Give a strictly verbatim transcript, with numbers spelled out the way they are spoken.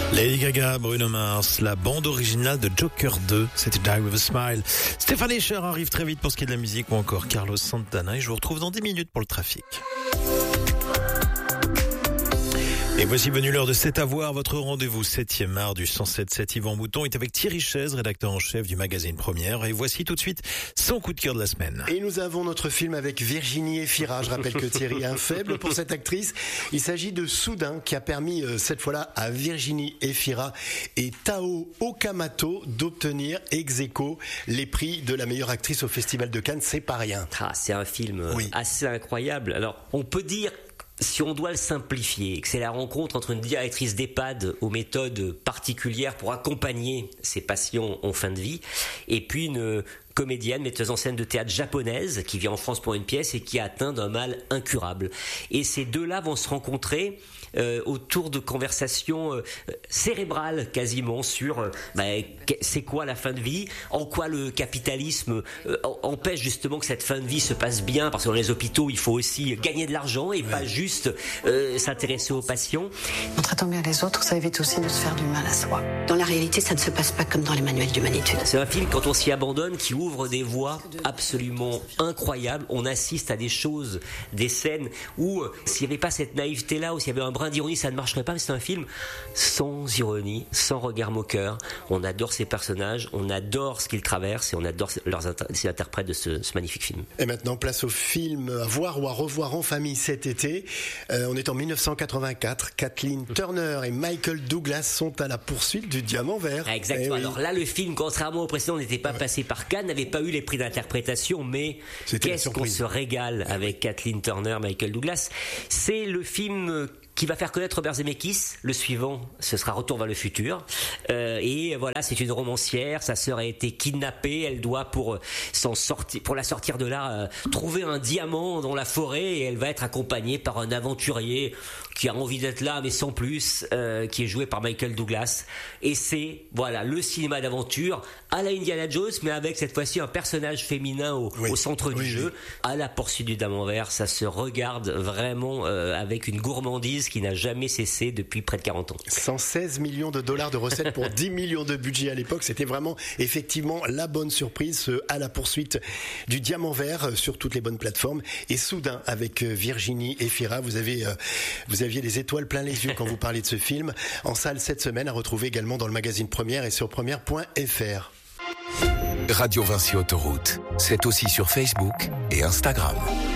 Lady Gaga, Bruno Mars, la bande originale de Joker deux, c'était Die With A Smile. Stéphane Escher arrive très vite pour ce qui est de la musique, ou encore Carlos Santana, et je vous retrouve dans dix minutes pour le trafic. Et voici venue l'heure de C'est à voir, votre rendez-vous septième art du cent sept sept. Yvan Mouton est avec Thierry Chaise, rédacteur en chef du magazine Première. Et voici tout de suite son coup de cœur de la semaine. Et nous avons notre film avec Virginie Efira. Je rappelle que Thierry a un faible pour cette actrice. Il s'agit de Soudain, qui a permis euh, cette fois-là à Virginie Efira et Tao Okamoto d'obtenir ex aequo les prix de la meilleure actrice au Festival de Cannes. C'est pas rien. Ah, c'est un film Oui. assez incroyable. Alors, on peut dire, si on doit le simplifier, que c'est la rencontre entre une directrice d'EHPAD aux méthodes particulières pour accompagner ses patients en fin de vie, et puis une comédienne, metteuse en scène de théâtre japonaise, qui vient en France pour une pièce et qui est atteinte d'un mal incurable. Et ces deux-là vont se rencontrer euh, autour de conversations euh, cérébrales quasiment sur euh, bah, c'est quoi la fin de vie, en quoi le capitalisme euh, empêche justement que cette fin de vie se passe bien, parce que dans les hôpitaux il faut aussi gagner de l'argent et ouais. pas juste euh, s'intéresser aux patients. En traitant bien les autres, ça évite aussi de se faire du mal à soi. Dans la réalité, ça ne se passe pas comme dans les manuels d'humanité. C'est un film, quand on s'y abandonne, qui ouvre des voies absolument incroyables. On assiste à des choses, des scènes où euh, s'il n'y avait pas cette naïveté-là, ou s'il y avait un brin d'ironie, ça ne marcherait pas. Mais c'est un film sans ironie, sans regard moqueur. On adore ces personnages, on adore ce qu'ils traversent et on adore leurs inter- les interprètes de ce, ce magnifique film. Et maintenant, place au film à voir ou à revoir en famille cet été. Euh, on est en dix-neuf cent quatre-vingt-quatre. Kathleen Turner et Michael Douglas sont à la poursuite du Diamant Vert. Ah, exactement. Eh oui. Alors là, le film, contrairement au précédent, n'était pas ouais. passé par Cannes, n'avait pas eu les prix d'interprétation, mais C'était qu'est-ce qu'on se régale ah, avec oui. Kathleen Turner, Michael Douglas. C'est le film qui va faire connaître Robert Zemeckis. Le suivant, ce sera Retour vers le futur. Euh, et voilà, c'est une romancière. Sa sœur a été kidnappée. Elle doit, pour s'en sortir, pour la sortir de là, euh, trouver un diamant dans la forêt. Et elle va être accompagnée par un aventurier qui a envie d'être là, mais sans plus, euh, qui est joué par Michael Douglas. Et c'est, voilà, le cinéma d'aventure à la Indiana Jones, mais avec cette fois-ci un personnage féminin au, oui. au centre oui, du oui. jeu. À la poursuite du Diamant Vert, ça se regarde vraiment euh, avec une gourmandise qui n'a jamais cessé depuis près de quarante ans. cent seize millions de dollars de recettes pour dix millions de budget à l'époque. C'était vraiment, effectivement, la bonne surprise, ce à la poursuite du Diamant Vert sur toutes les bonnes plateformes. Et Soudain, avec Virginie Efira, vous avez, euh, vous aviez les étoiles plein les yeux quand vous parlez de ce film. En salle cette semaine, à retrouver également dans le magazine Première et sur première point f r. Radio Vinci Autoroute, c'est aussi sur Facebook et Instagram.